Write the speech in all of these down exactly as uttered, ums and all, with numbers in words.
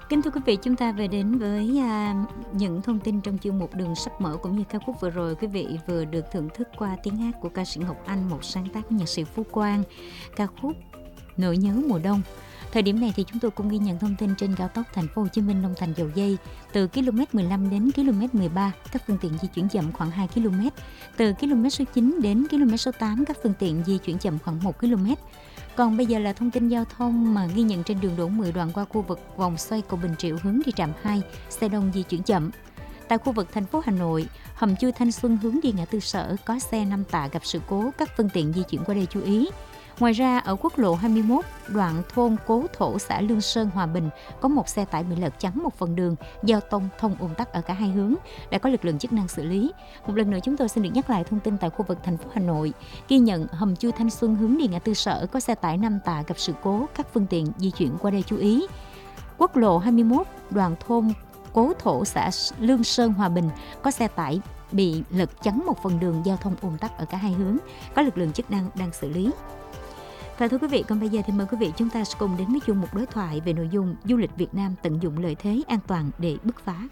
Kính thưa quý vị, chúng ta về đến với à, những thông tin trong chuyên mục Đường sắp mở, cũng như ca khúc vừa rồi quý vị vừa được thưởng thức qua tiếng hát của ca sĩ Ngọc Anh, một sáng tác của nhạc sĩ Phú Quang, ca khúc Nỗi nhớ mùa đông. Thời điểm này thì chúng tôi cũng ghi nhận thông tin trên cao tốc Thành phố Hồ Chí Minh Long Thành Dầu Giây, từ km mười lăm đến km mười ba các phương tiện di chuyển chậm khoảng hai ki lô mét, từ km số chín đến km số tám các phương tiện di chuyển chậm khoảng một ki lô mét. Còn bây giờ là thông tin giao thông mà ghi nhận trên đường Đỗ mười đoạn qua khu vực vòng xoay cầu Bình Triệu hướng đi trạm hai, xe đông di chuyển chậm. Tại khu vực thành phố Hà Nội, hầm chui Thanh Xuân hướng đi ngã tư Sở có xe năm tạ gặp sự cố, các phương tiện di chuyển qua đây chú ý. Ngoài ra, ở quốc lộ hai mươi mốt, đoạn thôn Cố Thổ, xã Lương Sơn, Hòa Bình, có một xe tải bị lật chắn một phần đường, giao thông thông ùn tắc ở cả hai hướng, đã có lực lượng chức năng xử lý. Một lần nữa chúng tôi xin được nhắc lại thông tin tại khu vực thành phố Hà Nội, ghi nhận hầm chui Thanh Xuân hướng đi ngã tư Sở có xe tải năm tạ gặp sự cố, các phương tiện di chuyển qua đây chú ý. Quốc lộ hai mươi mốt, đoạn thôn Cố Thổ, xã Lương Sơn, Hòa Bình, có xe tải bị lật chắn một phần đường, giao thông ùn tắc ở cả hai hướng, có lực lượng chức năng đang xử lý. Và thưa quý vị, còn bây giờ thì mời quý vị chúng ta sẽ cùng đến với chung một đối thoại về nội dung du lịch Việt Nam tận dụng lợi thế an toàn để bứt phá.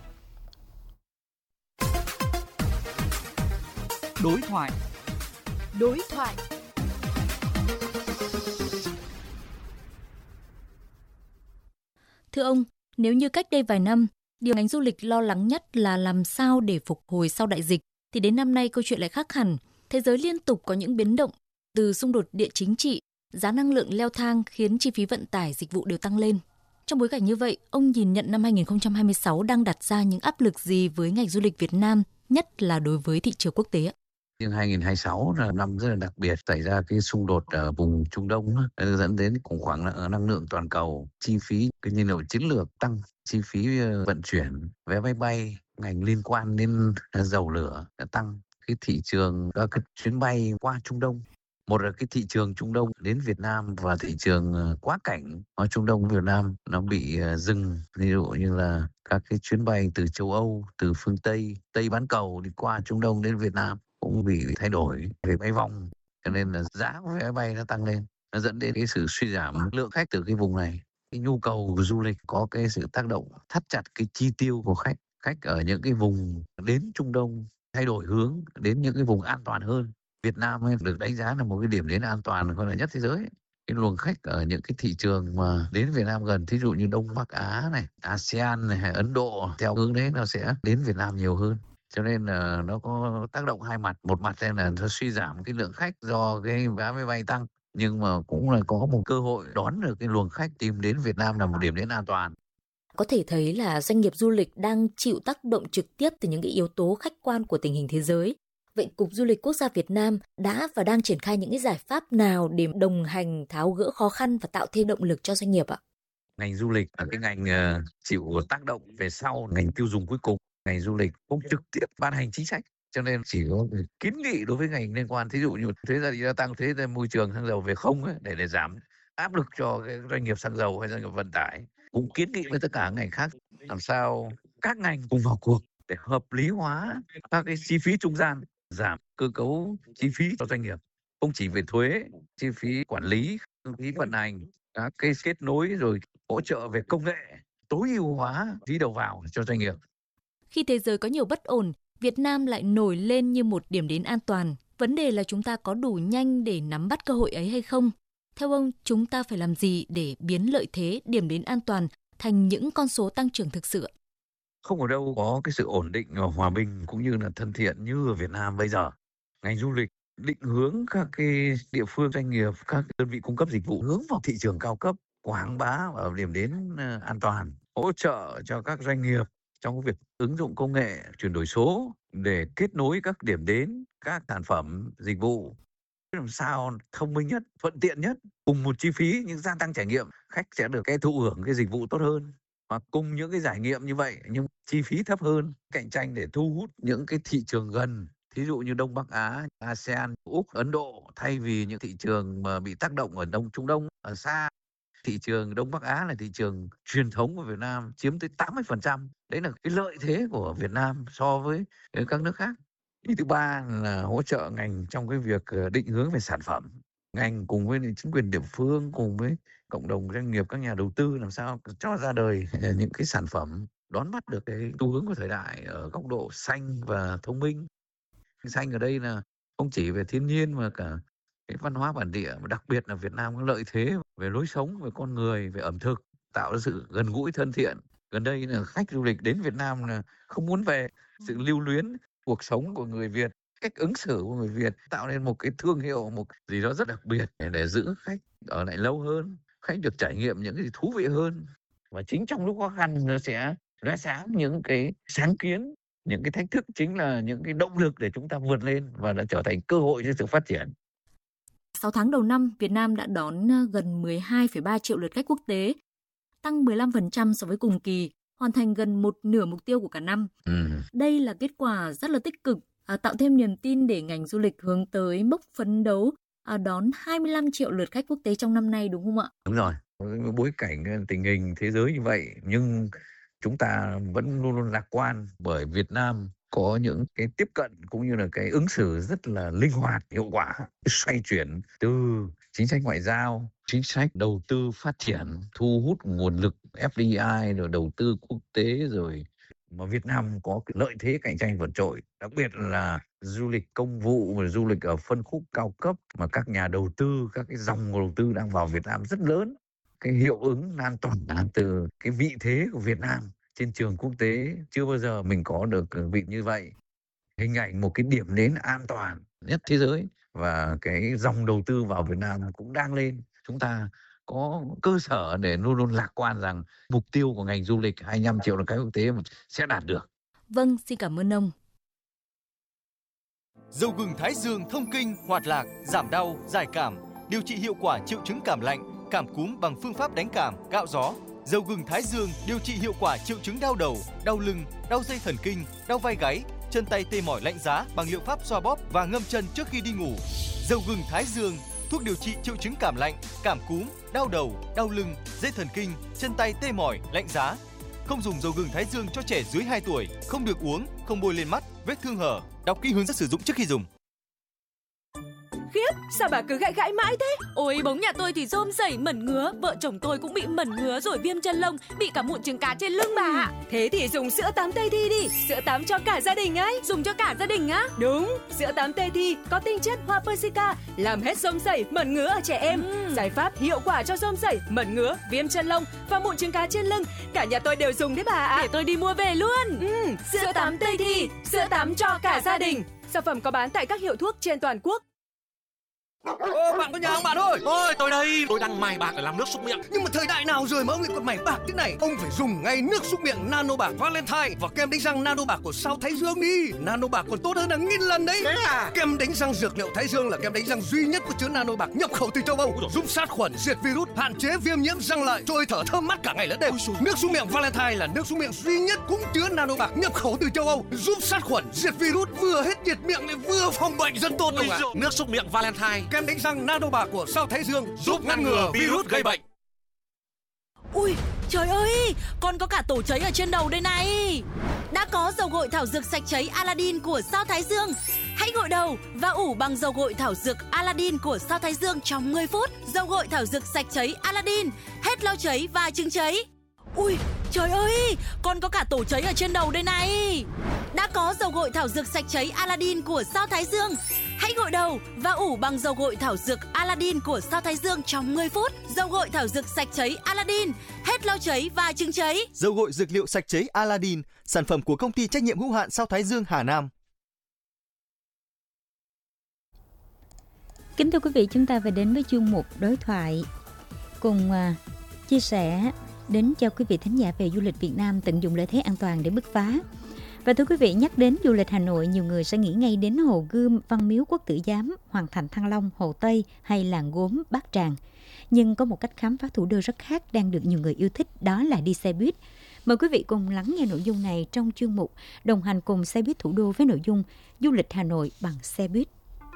Đối thoại. Đối thoại. Thưa ông, nếu như cách đây vài năm, điều ngành du lịch lo lắng nhất là làm sao để phục hồi sau đại dịch, thì đến năm nay câu chuyện lại khác hẳn. Thế giới liên tục có những biến động, từ xung đột địa chính trị, giá năng lượng leo thang khiến chi phí vận tải dịch vụ đều tăng lên. Trong bối cảnh như vậy, ông nhìn nhận năm hai không hai sáu đang đặt ra những áp lực gì với ngành du lịch Việt Nam, nhất là đối với thị trường quốc tế ạ? Nhưng hai không hai sáu là năm rất là đặc biệt, xảy ra cái xung đột ở vùng Trung Đông dẫn đến khủng hoảng năng lượng toàn cầu, chi phí cái nhiên liệu chiến lược tăng, chi phí vận chuyển, vé máy bay, ngành liên quan đến dầu lửa đã tăng. Cái thị trường các cái chuyến bay qua Trung Đông, một là cái thị trường Trung Đông đến Việt Nam và thị trường quá cảnh ở Trung Đông Việt Nam nó bị dừng, ví dụ như là các cái chuyến bay từ châu Âu, từ phương Tây, Tây bán cầu đi qua Trung Đông đến Việt Nam cũng bị thay đổi về bay vòng, cho nên là giá vé máy bay nó tăng lên, nó dẫn đến cái sự suy giảm lượng khách từ cái vùng này. Cái nhu cầu du lịch có cái sự tác động thắt chặt cái chi tiêu của khách, khách ở những cái vùng đến Trung Đông thay đổi hướng đến những cái vùng an toàn hơn. Việt Nam ấy được đánh giá là một cái điểm đến an toàn còn là nhất thế giới. Cái luồng khách ở những cái thị trường mà đến Việt Nam gần, thí dụ như Đông Bắc Á này, a sê an này, hay Ấn Độ, theo hướng đấy nó sẽ đến Việt Nam nhiều hơn. Cho nên là nó có tác động hai mặt. Một mặt là nó suy giảm cái lượng khách do cái vé máy bay tăng, nhưng mà cũng là có một cơ hội đón được cái luồng khách tìm đến Việt Nam là một điểm đến an toàn. Có thể thấy là doanh nghiệp du lịch đang chịu tác động trực tiếp từ những cái yếu tố khách quan của tình hình thế giới. Vậy Cục Du lịch Quốc gia Việt Nam đã và đang triển khai những cái giải pháp nào để đồng hành tháo gỡ khó khăn và tạo thêm động lực cho doanh nghiệp ạ? Ngành du lịch là cái ngành uh, chịu tác động về sau ngành tiêu dùng cuối cùng. Ngành du lịch không trực tiếp ban hành chính sách, cho nên chỉ có kiến nghị đối với ngành liên quan, thí dụ như thuế gia gia tăng, thuế môi trường xăng dầu về không ấy, để để giảm áp lực cho cái doanh nghiệp xăng dầu hay doanh nghiệp vận tải. Cũng kiến nghị với tất cả ngành khác làm sao các ngành cùng vào cuộc để hợp lý hóa các cái chi phí trung gian, giảm cơ cấu chi phí cho doanh nghiệp, không chỉ về thuế, chi phí quản lý, chi phí vận hành, các cái kết nối rồi hỗ trợ về công nghệ, tối ưu hóa phí đầu vào cho doanh nghiệp. Khi thế giới có nhiều bất ổn, Việt Nam lại nổi lên như một điểm đến an toàn. Vấn đề là chúng ta có đủ nhanh để nắm bắt cơ hội ấy hay không? Theo ông, chúng ta phải làm gì để biến lợi thế điểm đến an toàn thành những con số tăng trưởng thực sự? Không ở đâu có cái sự ổn định và hòa bình cũng như là thân thiện như ở Việt Nam bây giờ. Ngành du lịch định hướng các cái địa phương, doanh nghiệp, các đơn vị cung cấp dịch vụ hướng vào thị trường cao cấp, quảng bá ở điểm đến an toàn, hỗ trợ cho các doanh nghiệp trong việc ứng dụng công nghệ, chuyển đổi số để kết nối các điểm đến, các sản phẩm, dịch vụ làm sao thông minh nhất, thuận tiện nhất, cùng một chi phí nhưng gia tăng trải nghiệm, khách sẽ được cái thụ hưởng cái dịch vụ tốt hơn. Hoặc cùng những cái trải nghiệm như vậy nhưng chi phí thấp hơn, cạnh tranh để thu hút những cái thị trường gần, thí dụ như Đông Bắc Á, a sê an, Úc, Ấn Độ, thay vì những thị trường mà bị tác động ở Đông Trung Đông, ở xa. Thị trường Đông Bắc Á là thị trường truyền thống của Việt Nam, chiếm tới tám mươi phần trăm. Đấy là cái lợi thế của Việt Nam so với các nước khác. Ý thứ ba là hỗ trợ ngành trong cái việc định hướng về sản phẩm. Ngành cùng với chính quyền địa phương, cùng với cộng đồng doanh nghiệp, các nhà đầu tư làm sao cho ra đời những cái sản phẩm đón bắt được cái xu hướng của thời đại ở góc độ xanh và thông minh. Xanh ở đây là không chỉ về thiên nhiên mà cả cái văn hóa bản địa, mà đặc biệt là Việt Nam có lợi thế về lối sống, về con người, về ẩm thực, tạo ra sự gần gũi thân thiện. Gần đây là khách du lịch đến Việt Nam là không muốn về, sự lưu luyến cuộc sống của người Việt, cách ứng xử của người Việt tạo nên một cái thương hiệu, một gì đó rất đặc biệt để, để giữ khách ở lại lâu hơn, khách được trải nghiệm những cái gì thú vị hơn. Và chính trong lúc khó khăn nó sẽ lóe sáng những cái sáng kiến, những cái thách thức chính là những cái động lực để chúng ta vượt lên và đã trở thành cơ hội cho sự phát triển. sáu tháng đầu năm, Việt Nam đã đón gần mười hai phẩy ba triệu lượt khách quốc tế, tăng mười lăm phần trăm so với cùng kỳ, hoàn thành gần một nửa mục tiêu của cả năm. Ừ. Đây là kết quả rất là tích cực, à, tạo thêm niềm tin để ngành du lịch hướng tới mốc phấn đấu à, đón hai mươi lăm triệu lượt khách quốc tế trong năm nay, đúng không ạ? Đúng rồi, với bối cảnh tình hình thế giới như vậy nhưng chúng ta vẫn luôn luôn lạc quan, bởi Việt Nam có những cái tiếp cận cũng như là cái ứng xử rất là linh hoạt, hiệu quả, xoay chuyển từ chính sách ngoại giao, chính sách đầu tư phát triển, thu hút nguồn lực ép đê i, rồi đầu tư quốc tế, rồi mà Việt Nam có cái lợi thế cạnh tranh vượt trội, đặc biệt là du lịch công vụ và du lịch ở phân khúc cao cấp mà các nhà đầu tư, các cái dòng đầu tư đang vào Việt Nam rất lớn. Cái hiệu ứng lan tỏa từ cái vị thế của Việt Nam trên trường quốc tế chưa bao giờ mình có được vị như vậy. Hình ảnh một cái điểm đến an toàn nhất thế giới và cái dòng đầu tư vào Việt Nam cũng đang lên. Chúng ta có cơ sở để luôn luôn lạc quan rằng mục tiêu của ngành du lịch hai mươi lăm triệu lượt khách quốc tế sẽ đạt được. Vâng, xin cảm ơn ông. Dầu gừng Thái Dương thông kinh, hoạt lạc, giảm đau, giải cảm, điều trị hiệu quả triệu chứng cảm lạnh, cảm cúm bằng phương pháp đánh cảm, cạo gió. Dầu gừng Thái Dương điều trị hiệu quả triệu chứng đau đầu, đau lưng, đau dây thần kinh, đau vai gáy, chân tay tê mỏi lạnh giá bằng liệu pháp xoa bóp và ngâm chân trước khi đi ngủ. Dầu gừng Thái Dương, thuốc điều trị triệu chứng cảm lạnh, cảm cúm, đau đầu, đau lưng, dây thần kinh, chân tay tê mỏi, lạnh giá. Không dùng dầu gừng Thái Dương cho trẻ dưới hai tuổi, không được uống, không bôi lên mắt, vết thương hở. Đọc kỹ hướng dẫn sử dụng trước khi dùng. Khiếp, sao bà cứ gãi gãi mãi thế? Ôi, bóng nhà tôi thì rôm rẩy mẩn ngứa, vợ chồng tôi cũng bị mẩn ngứa rồi viêm chân lông, bị cả mụn trứng cá trên lưng bà ạ. Thế thì dùng sữa tắm Tây Thi đi, sữa tắm cho cả gia đình ấy. Dùng cho cả gia đình á? Đúng, sữa tắm Tây Thi có tinh chất hoa Persica, làm hết rôm rẩy, mẩn ngứa ở trẻ em. Ừ. Giải pháp hiệu quả cho rôm rẩy, mẩn ngứa, viêm chân lông và mụn trứng cá trên lưng. Cả nhà tôi đều dùng đấy bà ạ. Để tôi đi mua về luôn. Ừ, sữa, sữa tắm Tây Thi, sữa tắm cho cả gia đình. Sản phẩm có bán tại các hiệu thuốc trên toàn quốc. Ô, bạn có nhà không bạn ơi? Ôi, tôi đây, tôi đang mài bạc để làm nước súc miệng. Nhưng mà thời đại nào rồi mà ông lại còn mài bạc thế này? Ông phải dùng ngay nước súc miệng Nano Bạc Valentine và kem đánh răng Nano Bạc của Sao Thái Dương đi. Nano Bạc còn tốt hơn là nghìn lần đấy. Thế à? Kem đánh răng dược liệu Thái Dương là kem đánh răng duy nhất có chứa Nano Bạc nhập khẩu từ châu Âu, giúp sát khuẩn, diệt virus, hạn chế viêm nhiễm răng lợi, trôi thở thơm mát cả ngày lẫn đêm. Nước súc miệng Valentine là nước súc miệng duy nhất cũng chứa Nano Bạc nhập khẩu từ châu Âu, giúp sát khuẩn, diệt virus, vừa hết nhiệt miệng lại vừa phòng bệnh rất tốt đúng không ạ? Nước súc miệng Valentine, kem đánh răng Nano Bạc của Sao Thái Dương giúp ngăn ngừa virus gây bệnh. Ui, trời ơi, còn có cả tổ cháy ở trên đầu đây này. Đã có dầu gội thảo dược sạch cháy Aladdin của Sao Thái Dương. Hãy gội đầu và ủ bằng dầu gội thảo dược Aladdin của Sao Thái Dương trong mười phút. Dầu gội thảo dược sạch cháy Aladdin, hết lau cháy và chứng cháy. Ui, trời ơi, còn có cả tổ cháy ở trên đầu đây này. Đã có dầu gội thảo dược sạch cháy Aladdin của Sao Thái Dương. Hãy gội đầu và ủ bằng dầu gội thảo dược Aladdin của Sao Thái Dương trong mười phút. Dầu gội thảo dược sạch cháy Aladdin, hết lau cháy và chứng cháy. Dầu gội dược liệu sạch cháy Aladdin, sản phẩm của công ty trách nhiệm hữu hạn Sao Thái Dương Hà Nam. Kính thưa quý vị, chúng ta phải đến với chuyên mục đối thoại cùng uh, chia sẻ đến cho quý vị thính giả về du lịch Việt Nam tận dụng lợi thế an toàn để bứt phá. Và thưa quý vị, nhắc đến du lịch Hà Nội, nhiều người sẽ nghĩ ngay đến Hồ Gươm, Văn Miếu Quốc Tử Giám, Hoàng Thành Thăng Long, Hồ Tây hay làng gốm Bát Tràng. Nhưng có một cách khám phá thủ đô rất khác đang được nhiều người yêu thích, đó là đi xe buýt. Mời quý vị cùng lắng nghe nội dung này trong chuyên mục Đồng hành cùng xe buýt thủ đô với nội dung Du lịch Hà Nội bằng xe buýt.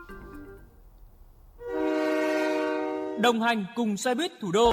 Đồng hành cùng xe buýt thủ đô.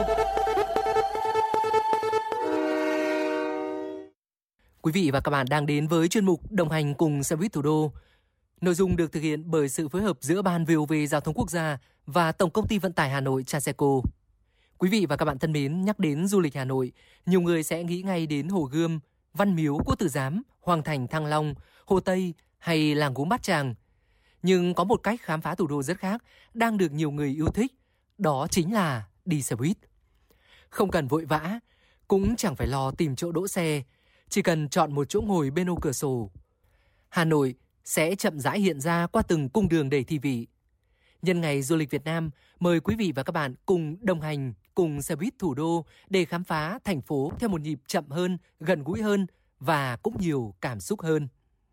Quý vị và các bạn đang đến với chuyên mục Đồng hành cùng xe buýt thủ đô. Nội dung được thực hiện bởi sự phối hợp giữa Ban vê o vê Giao thông Quốc gia và Tổng công ty Vận tải Hà Nội Transeco. Quý vị và các bạn thân mến, nhắc đến du lịch Hà Nội, nhiều người sẽ nghĩ ngay đến Hồ Gươm, Văn Miếu, Quốc Tử Giám, Hoàng Thành Thăng Long, Hồ Tây hay làng gốm Bát Tràng. Nhưng có một cách khám phá thủ đô rất khác đang được nhiều người yêu thích, đó chính là đi xe buýt. Không cần vội vã, cũng chẳng phải lo tìm chỗ đỗ xe, chỉ cần chọn một chỗ ngồi bên ô cửa sổ. Hà Nội sẽ chậm rãi hiện ra qua từng cung đường đầy thi vị. Nhân ngày du lịch Việt Nam, mời quý vị và các bạn cùng đồng hành cùng xe buýt thủ đô để khám phá thành phố theo một nhịp chậm hơn, gần gũi hơn và cũng nhiều cảm xúc hơn.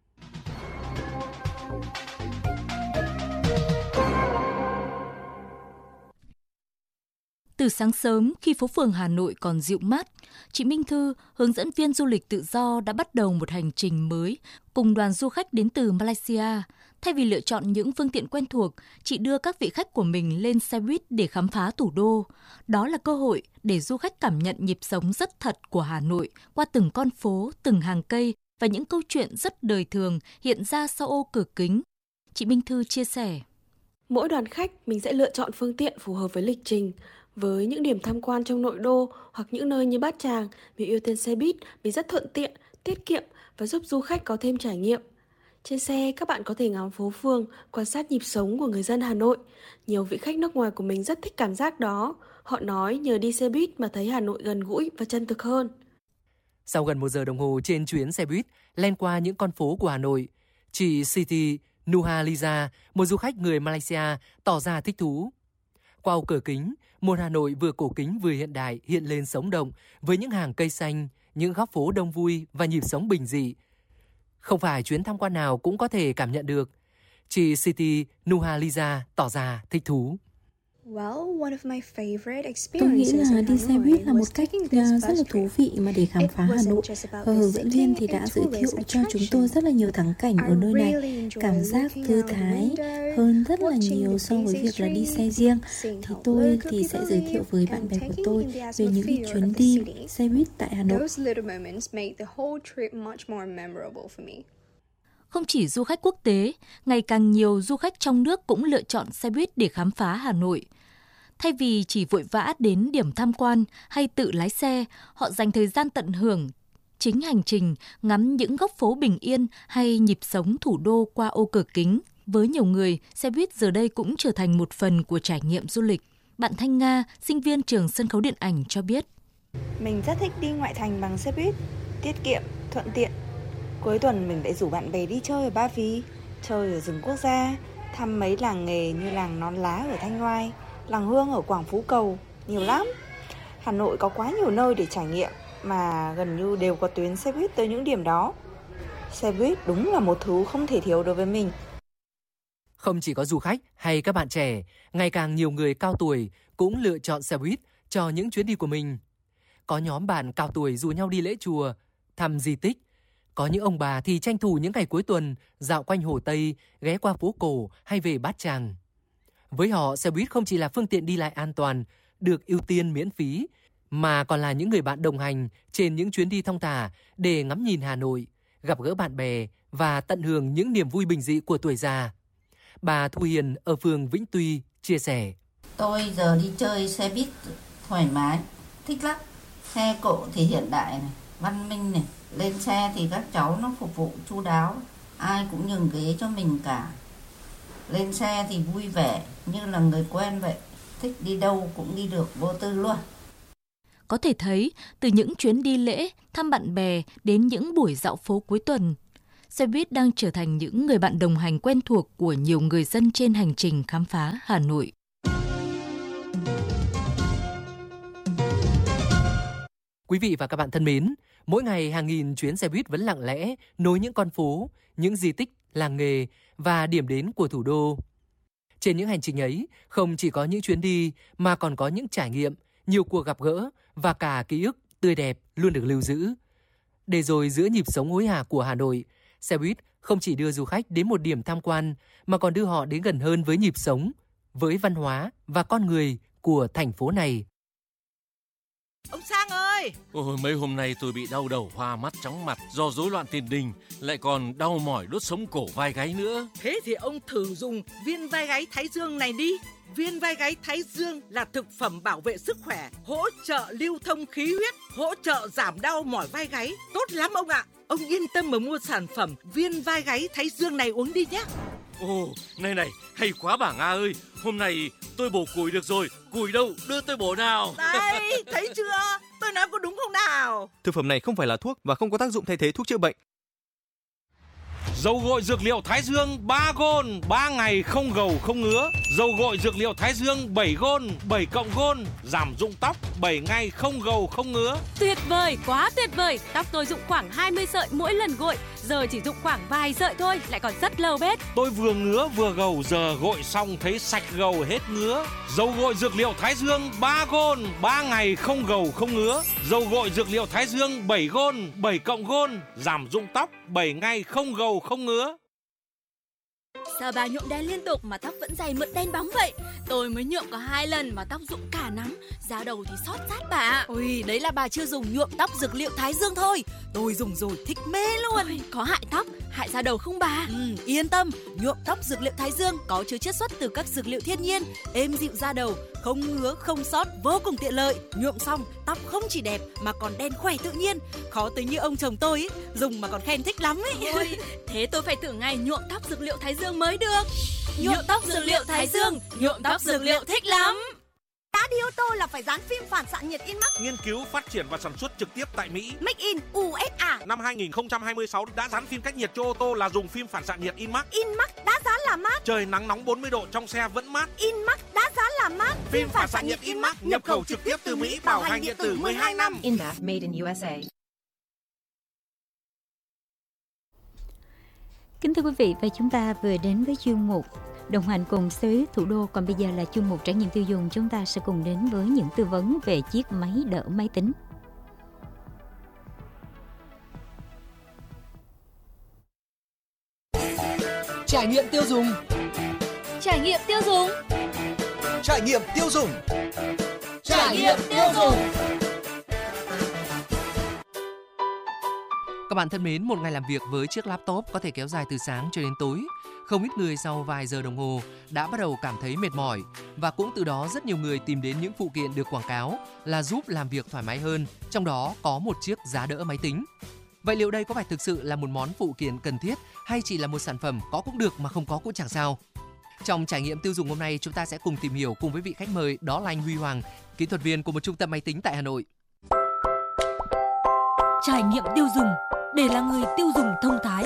Từ sáng sớm, khi phố phường Hà Nội còn dịu mát, chị Minh Thư, hướng dẫn viên du lịch tự do đã bắt đầu một hành trình mới cùng đoàn du khách đến từ Malaysia. Thay vì lựa chọn những phương tiện quen thuộc, chị đưa các vị khách của mình lên xe buýt để khám phá thủ đô. Đó là cơ hội để du khách cảm nhận nhịp sống rất thật của Hà Nội qua từng con phố, từng hàng cây và những câu chuyện rất đời thường hiện ra sau ô cửa kính. Chị Minh Thư chia sẻ. Mỗi đoàn khách mình sẽ lựa chọn phương tiện phù hợp với lịch trình. Với những điểm tham quan trong nội đô hoặc những nơi như Bát Tràng, mình ưu tiên xe buýt vì rất thuận tiện, tiết kiệm và giúp du khách có thêm trải nghiệm. Trên xe, các bạn có thể ngắm phố phường, quan sát nhịp sống của người dân Hà Nội. Nhiều vị khách nước ngoài của mình rất thích cảm giác đó. Họ nói nhờ đi xe buýt mà thấy Hà Nội gần gũi và chân thực hơn. Sau gần một giờ đồng hồ trên chuyến xe buýt, len qua những con phố của Hà Nội, chị Siti Nurhaliza, một du khách người Malaysia, tỏ ra thích thú. Qua ô cửa kính, một Hà Nội vừa cổ kính vừa hiện đại hiện lên sống động với những hàng cây xanh, những góc phố đông vui và nhịp sống bình dị. Không phải chuyến tham quan nào cũng có thể cảm nhận được. Chị Siti Nurhaliza tỏ ra thích thú. Tôi nghĩ là đi xe buýt là một cách rất là thú vị mà để khám phá Hà Nội. Hướng dẫn viên thì đã giới thiệu cho chúng tôi rất là nhiều thắng cảnh ở nơi này, cảm giác thư thái hơn rất là nhiều so với việc là đi xe riêng. Thì tôi thì sẽ giới thiệu với bạn bè của tôi về những chuyến đi xe buýt tại Hà Nội. Không chỉ du khách quốc tế, ngày càng nhiều du khách trong nước cũng lựa chọn xe buýt để khám phá Hà Nội. Thay vì chỉ vội vã đến điểm tham quan hay tự lái xe, họ dành thời gian tận hưởng chính hành trình, ngắm những góc phố bình yên hay nhịp sống thủ đô qua ô cửa kính. Với nhiều người, xe buýt giờ đây cũng trở thành một phần của trải nghiệm du lịch. Bạn Thanh Nga, sinh viên trường sân khấu điện ảnh cho biết. Mình rất thích đi ngoại thành bằng xe buýt, tiết kiệm, thuận tiện. Cuối tuần mình lại rủ bạn bè đi chơi ở Ba Vì, chơi ở rừng quốc gia, thăm mấy làng nghề như làng Nón Lá ở Thanh Oai, làng Hương ở Quảng Phú Cầu, nhiều lắm. Hà Nội có quá nhiều nơi để trải nghiệm mà gần như đều có tuyến xe buýt tới những điểm đó. Xe buýt đúng là một thứ không thể thiếu đối với mình. Không chỉ có du khách hay các bạn trẻ, ngày càng nhiều người cao tuổi cũng lựa chọn xe buýt cho những chuyến đi của mình. Có nhóm bạn cao tuổi rủ nhau đi lễ chùa, thăm di tích. Có những ông bà thì tranh thủ những ngày cuối tuần dạo quanh Hồ Tây, ghé qua phố cổ hay về Bát Tràng. Với họ, xe buýt không chỉ là phương tiện đi lại an toàn, được ưu tiên miễn phí, mà còn là những người bạn đồng hành trên những chuyến đi thong thả để ngắm nhìn Hà Nội, gặp gỡ bạn bè và tận hưởng những niềm vui bình dị của tuổi già. Bà Thu Hiền ở phường Vĩnh Tuy chia sẻ. Tôi giờ đi chơi xe buýt thoải mái, thích lắm. Xe cộ thì hiện đại này, văn minh này. Lên xe thì các cháu nó phục vụ chu đáo, ai cũng nhường ghế cho mình cả. Lên xe thì vui vẻ như là người quen vậy, thích đi đâu cũng đi được vô tư luôn. Có thể thấy, từ những chuyến đi lễ, thăm bạn bè đến những buổi dạo phố cuối tuần, xe buýt đang trở thành những người bạn đồng hành quen thuộc của nhiều người dân trên hành trình khám phá Hà Nội. Quý vị và các bạn thân mến, mỗi ngày hàng nghìn chuyến xe buýt vẫn lặng lẽ nối những con phố, những di tích, làng nghề và điểm đến của thủ đô. Trên những hành trình ấy, không chỉ có những chuyến đi mà còn có những trải nghiệm, nhiều cuộc gặp gỡ và cả ký ức tươi đẹp luôn được lưu giữ. Để rồi giữa nhịp sống hối hả của Hà Nội, xe buýt không chỉ đưa du khách đến một điểm tham quan mà còn đưa họ đến gần hơn với nhịp sống, với văn hóa và con người của thành phố này. Ông Sang ơi! ơi! Ôi, mấy hôm nay tôi bị đau đầu, hoa mắt, chóng mặt do rối loạn tiền đình, lại còn đau mỏi đốt sống cổ vai gáy nữa. Thế thì ông thử dùng viên vai gáy Thái Dương này đi. Viên vai gáy Thái Dương là thực phẩm bảo vệ sức khỏe, hỗ trợ lưu thông khí huyết, hỗ trợ giảm đau mỏi vai gáy. Tốt lắm ông ạ. Ông yên tâm mà mua sản phẩm viên vai gáy Thái Dương này uống đi nhé. Ồ, này này, hay quá bà Nga ơi. Hôm nay tôi bổ củi được rồi. Củi đâu, đưa tôi bổ nào. Đây, thấy chưa? Tôi nói có đúng không nào? Thực phẩm này không phải là thuốc và không có tác dụng thay thế thuốc chữa bệnh. Dầu gội dược liệu Thái Dương ba gôn, ba ngày không gầu không ngứa. Dầu gội dược liệu Thái Dương bảy gôn, bảy cộng gôn, giảm rụng tóc, bảy ngày không gầu không ngứa. Tuyệt vời, quá tuyệt vời. Tóc tôi rụng khoảng hai mươi sợi mỗi lần gội, giờ chỉ rụng khoảng vài sợi thôi, lại còn rất lâu bết. Tôi vừa ngứa vừa gầu, giờ gội xong thấy sạch gầu hết ngứa. Dầu gội dược liệu Thái Dương ba gôn, ba ngày không gầu không ngứa. Dầu gội dược liệu Thái Dương bảy gôn, bảy cộng gôn, giảm rụng tóc, bảy ngày không gầu không ngứa. Sao bà nhuộm đen liên tục mà tóc vẫn dày mượt đen bóng vậy? Tôi mới nhuộm có hai lần mà tóc rụng cả nắm, da đầu thì xót rát bà. Ôi, đấy là bà chưa dùng nhuộm tóc dược liệu Thái Dương thôi. Tôi dùng rồi thích mê luôn. Ôi, có hại tóc, hại da đầu không bà? Ừ, yên tâm, nhuộm tóc dược liệu Thái Dương có chứa chiết xuất từ các dược liệu thiên nhiên, êm dịu da đầu, không ngứa không xót, vô cùng tiện lợi. Nhuộm xong tóc không chỉ đẹp mà còn đen khỏe tự nhiên. Khó tới như ông chồng tôi ấy, dùng mà còn khen thích lắm ấy. Ôi, thế tôi phải thử ngày nhuộm tóc dược liệu Thái Dương mới được. Nhuộm tóc dược liệu Thái Dương, nhuộm tóc dược liệu thích lắm. Đã đi ô tô là phải dán phim phản xạ nhiệt Inmax. Nghiên cứu, phát triển và sản xuất trực tiếp tại Mỹ. Make in u ét a. Năm hai không hai sáu đã dán phim cách nhiệt cho ô tô là dùng phim phản xạ nhiệt Inmax. Inmax đã dán là mát. Trời nắng nóng bốn mươi độ trong xe vẫn mát. Inmax đã dán là mát. Phim, phim phản xạ nhiệt Inmax nhập khẩu trực tiếp từ Mỹ, bảo hành điện tử mười hai năm. Inmax made in u ét a. Kính thưa quý vị, và chúng ta vừa đến với chuyên mục Đồng hành cùng xe buýt thủ đô. Còn bây giờ là chuyên mục trải nghiệm tiêu dùng. Chúng ta sẽ cùng đến với những tư vấn về chiếc máy đỡ máy tính. Trải nghiệm tiêu dùng. Trải nghiệm tiêu dùng. Trải nghiệm tiêu dùng. Trải nghiệm tiêu dùng. Các bạn thân mến, một ngày làm việc với chiếc laptop có thể kéo dài từ sáng cho đến tối. Không ít người sau vài giờ đồng hồ đã bắt đầu cảm thấy mệt mỏi, và cũng từ đó rất nhiều người tìm đến những phụ kiện được quảng cáo là giúp làm việc thoải mái hơn, trong đó có một chiếc giá đỡ máy tính. Vậy liệu đây có phải thực sự là một món phụ kiện cần thiết hay chỉ là một sản phẩm có cũng được mà không có cũng chẳng sao? Trong trải nghiệm tiêu dùng hôm nay, chúng ta sẽ cùng tìm hiểu cùng với vị khách mời, đó là anh Huy Hoàng, kỹ thuật viên của một trung tâm máy tính tại Hà Nội. Trải nghiệm tiêu dùng để là người tiêu dùng thông thái.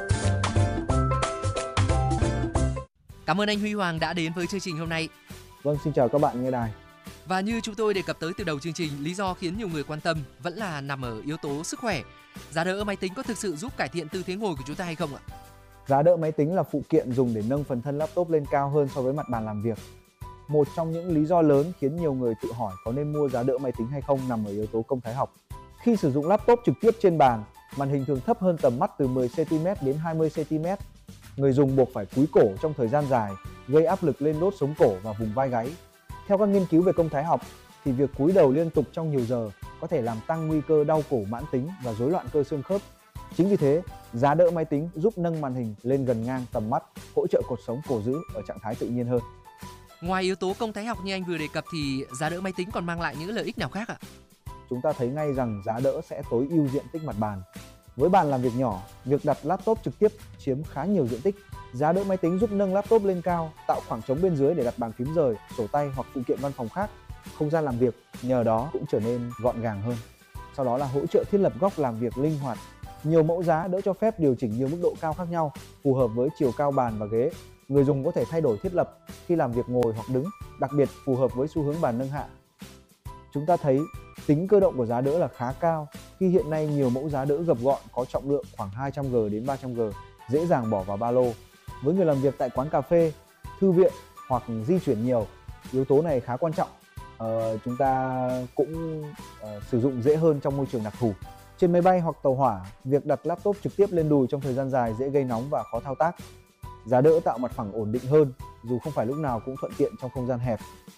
Cảm ơn anh Huy Hoàng đã đến với chương trình hôm nay. Vâng, xin chào các bạn nghe đài. Và như chúng tôi đề cập tới từ đầu chương trình, lý do khiến nhiều người quan tâm vẫn là nằm ở yếu tố sức khỏe. Giá đỡ máy tính có thực sự giúp cải thiện tư thế ngồi của chúng ta hay không ạ? Giá đỡ máy tính là phụ kiện dùng để nâng phần thân laptop lên cao hơn so với mặt bàn làm việc. Một trong những lý do lớn khiến nhiều người tự hỏi có nên mua giá đỡ máy tính hay không nằm ở yếu tố công thái học. Khi sử dụng laptop trực tiếp trên bàn, màn hình thường thấp hơn tầm mắt từ mười xăng-ti-mét đến hai mươi xăng-ti-mét. Người dùng buộc phải cúi cổ trong thời gian dài, gây áp lực lên đốt sống cổ và vùng vai gáy. Theo các nghiên cứu về công thái học, thì việc cúi đầu liên tục trong nhiều giờ có thể làm tăng nguy cơ đau cổ mãn tính và rối loạn cơ xương khớp. Chính vì thế, giá đỡ máy tính giúp nâng màn hình lên gần ngang tầm mắt, hỗ trợ cột sống cổ giữ ở trạng thái tự nhiên hơn. Ngoài yếu tố công thái học như anh vừa đề cập thì giá đỡ máy tính còn mang lại những lợi ích nào khác ạ? Chúng ta thấy ngay rằng giá đỡ sẽ tối ưu diện tích mặt bàn. Với bàn làm việc nhỏ, việc đặt laptop trực tiếp chiếm khá nhiều diện tích. Giá đỡ máy tính giúp nâng laptop lên cao, tạo khoảng trống bên dưới để đặt bàn phím rời, sổ tay hoặc phụ kiện văn phòng khác. Không gian làm việc nhờ đó cũng trở nên gọn gàng hơn. Sau đó là hỗ trợ thiết lập góc làm việc linh hoạt. Nhiều mẫu giá đỡ cho phép điều chỉnh nhiều mức độ cao khác nhau, phù hợp với chiều cao bàn và ghế. Người dùng có thể thay đổi thiết lập khi làm việc ngồi hoặc đứng, đặc biệt phù hợp với xu hướng bàn nâng hạ. Chúng ta thấy tính cơ động của giá đỡ là khá cao, khi hiện nay nhiều mẫu giá đỡ gập gọn có trọng lượng khoảng hai trăm gam đến ba trăm gam, dễ dàng bỏ vào ba lô. Với người làm việc tại quán cà phê, thư viện hoặc di chuyển nhiều, yếu tố này khá quan trọng. Ờ, chúng ta cũng uh, sử dụng dễ hơn trong môi trường đặc thù. Trên máy bay hoặc tàu hỏa, việc đặt laptop trực tiếp lên đùi trong thời gian dài dễ gây nóng và khó thao tác. Giá đỡ tạo mặt phẳng ổn định hơn, dù không phải lúc nào cũng thuận tiện trong không gian hẹp.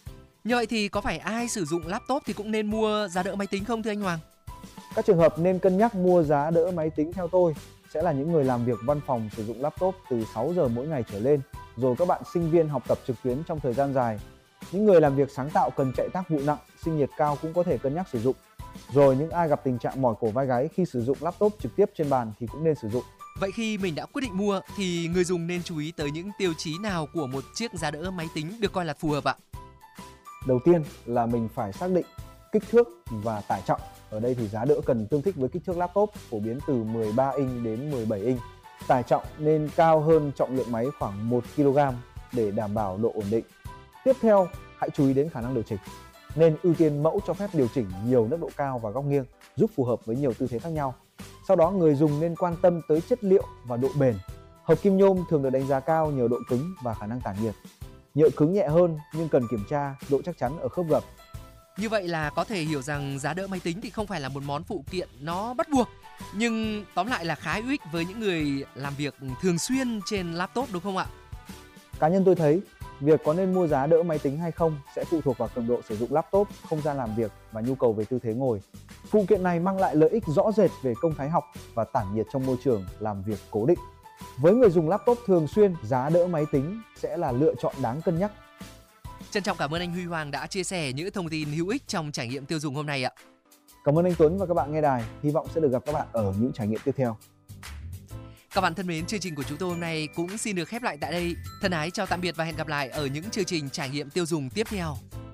Như vậy thì có phải ai sử dụng laptop thì cũng nên mua giá đỡ máy tính không thưa anh Hoàng? Các trường hợp nên cân nhắc mua giá đỡ máy tính theo tôi sẽ là những người làm việc văn phòng sử dụng laptop từ sáu giờ mỗi ngày trở lên, rồi các bạn sinh viên học tập trực tuyến trong thời gian dài. Những người làm việc sáng tạo cần chạy tác vụ nặng, sinh nhiệt cao cũng có thể cân nhắc sử dụng. Rồi những ai gặp tình trạng mỏi cổ vai gáy khi sử dụng laptop trực tiếp trên bàn thì cũng nên sử dụng. Vậy khi mình đã quyết định mua thì người dùng nên chú ý tới những tiêu chí nào của một chiếc giá đỡ máy tính được coi là phù hợp ạ? Đầu tiên là mình phải xác định kích thước và tải trọng. Ở đây thì giá đỡ cần tương thích với kích thước laptop, phổ biến từ mười ba inch đến mười bảy inch. Tải trọng nên cao hơn trọng lượng máy khoảng một ki lô gam để đảm bảo độ ổn định. Tiếp theo, hãy chú ý đến khả năng điều chỉnh. Nên ưu tiên mẫu cho phép điều chỉnh nhiều nấc độ cao và góc nghiêng, giúp phù hợp với nhiều tư thế khác nhau. Sau đó người dùng nên quan tâm tới chất liệu và độ bền. Hợp kim nhôm thường được đánh giá cao nhờ độ cứng và khả năng tản nhiệt. Nhựa cứng nhẹ hơn nhưng cần kiểm tra độ chắc chắn ở khớp gập. Như vậy là có thể hiểu rằng giá đỡ máy tính thì không phải là một món phụ kiện nó bắt buộc, nhưng tóm lại là khá hữu ích với những người làm việc thường xuyên trên laptop đúng không ạ? Cá nhân tôi thấy việc có nên mua giá đỡ máy tính hay không sẽ phụ thuộc vào cường độ sử dụng laptop, không gian làm việc và nhu cầu về tư thế ngồi. Phụ kiện này mang lại lợi ích rõ rệt về công thái học và tản nhiệt trong môi trường làm việc cố định. Với người dùng laptop thường xuyên, giá đỡ máy tính sẽ là lựa chọn đáng cân nhắc. Trân trọng cảm ơn anh Huy Hoàng đã chia sẻ những thông tin hữu ích trong trải nghiệm tiêu dùng hôm nay ạ. Cảm ơn anh Tuấn và các bạn nghe đài. Hy vọng sẽ được gặp các bạn ở những trải nghiệm tiếp theo. Các bạn thân mến, chương trình của chúng tôi hôm nay cũng xin được khép lại tại đây. Thân ái chào tạm biệt và hẹn gặp lại ở những chương trình trải nghiệm tiêu dùng tiếp theo.